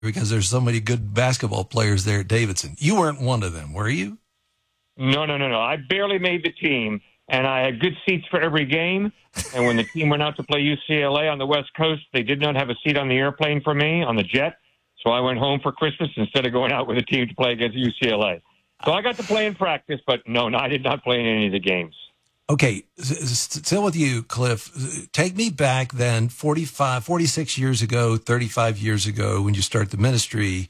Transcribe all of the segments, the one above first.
because there's so many good basketball players there at Davidson. You weren't one of them, were you? No. I barely made the team, and I had good seats for every game. And when the team went out to play UCLA on the West Coast, they did not have a seat on the airplane for me, on the jet. So I went home for Christmas instead of going out with a team to play against UCLA. So I got to play in practice, but no, I did not play in any of the games. Okay, still with you, Cliff. Take me back then, 46 years ago, 35 years ago, when you start the ministry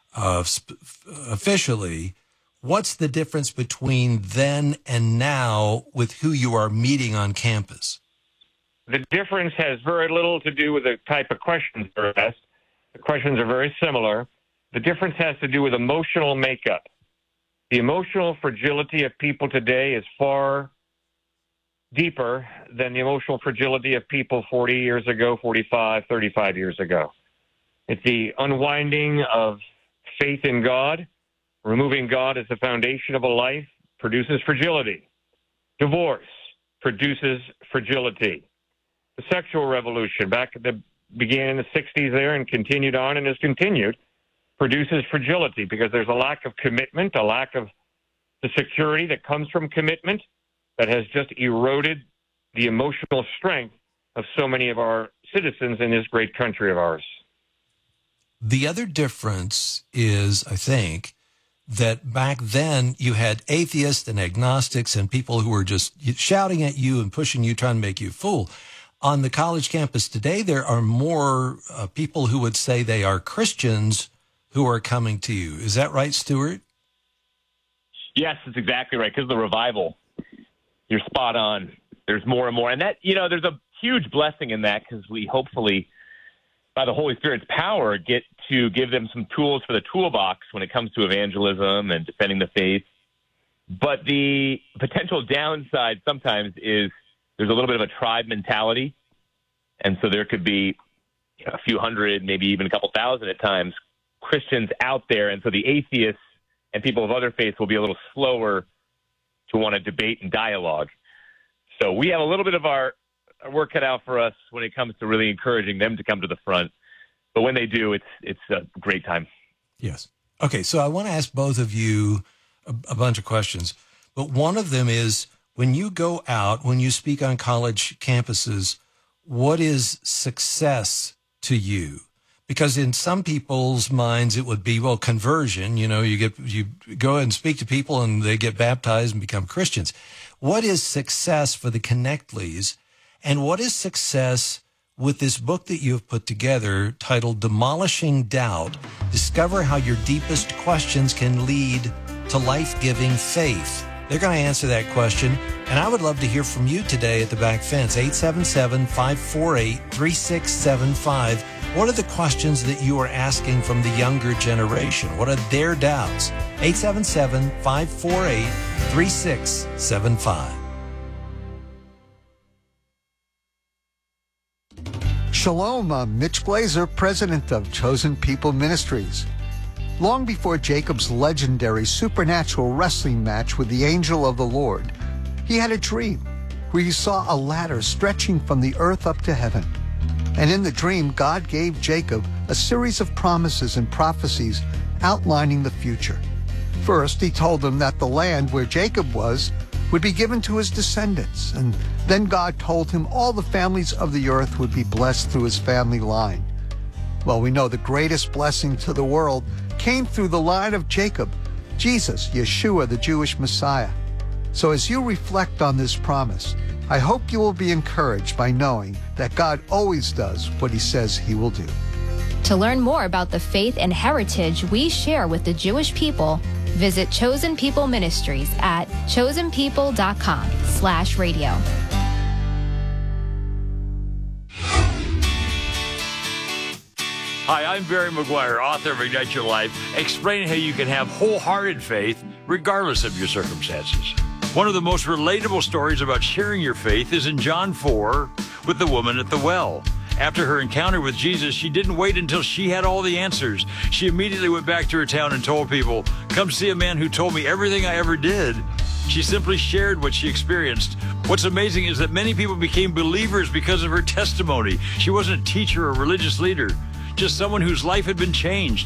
officially. What's the difference between then and now with who you are meeting on campus? The difference has very little to do with the type of questions that are asked. The questions are very similar. The difference has to do with emotional makeup. The emotional fragility of people today is far deeper than the emotional fragility of people 40 years ago, 45, 35 years ago. It's the unwinding of faith in God. Removing God as the foundation of a life produces fragility. Divorce produces fragility. The sexual revolution began in the 60s there and continued on and has continued, produces fragility because there's a lack of commitment, a lack of the security that comes from commitment that has just eroded the emotional strength of so many of our citizens in this great country of ours. The other difference is, I think, that back then you had atheists and agnostics and people who were just shouting at you and pushing you, trying to make you a fool. On the college campus today, there are more people who would say they are Christians who are coming to you. Is that right, Stuart? Yes, that's exactly right. Because of the revival, you're spot on. There's more and more. And that, there's a huge blessing in that because we hopefully, by the Holy Spirit's power, get to give them some tools for the toolbox when it comes to evangelism and defending the faith. But the potential downside sometimes is there's a little bit of a tribe mentality. And so there could be a few hundred, maybe even a couple thousand at times, Christians out there. And so the atheists and people of other faiths will be a little slower to want to debate and dialogue. So we have a little bit of our work cut out for us when it comes to really encouraging them to come to the front. But when they do, it's a great time. Yes. Okay, so I want to ask both of you a bunch of questions. But one of them is, when you go out, when you speak on college campuses, what is success to you? Because in some people's minds, it would be, conversion. You go and speak to people and they get baptized and become Christians. What is success for the Connectleys? And what is success with this book that you have put together titled Demolishing Doubt? Discover how your deepest questions can lead to life-giving faith. They're going to answer that question, and I would love to hear from you today at the Back Fence, 877-548-3675. What are the questions that you are asking from the younger generation? What are their doubts? 877-548-3675. Shalom, I'm Mitch Glazer, president of Chosen People Ministries. Long before Jacob's legendary supernatural wrestling match with the angel of the Lord, he had a dream where he saw a ladder stretching from the earth up to heaven. And in the dream, God gave Jacob a series of promises and prophecies outlining the future. First, he told him that the land where Jacob was would be given to his descendants. And then God told him all the families of the earth would be blessed through his family line. Well, we know the greatest blessing to the world came through the line of Jacob, Jesus, Yeshua, the Jewish Messiah. So as you reflect on this promise, I hope you will be encouraged by knowing that God always does what he says he will do. To learn more about the faith and heritage we share with the Jewish people, visit Chosen People Ministries at chosenpeople.com/radio. Hi, I'm Barry McGuire, author of Ignite Your Life, explaining how you can have wholehearted faith regardless of your circumstances. One of the most relatable stories about sharing your faith is in John 4 with the woman at the well. After her encounter with Jesus, she didn't wait until she had all the answers. She immediately went back to her town and told people, "Come see a man who told me everything I ever did." She simply shared what she experienced. What's amazing is that many people became believers because of her testimony. She wasn't a teacher or religious leader. just someone whose life had been changed.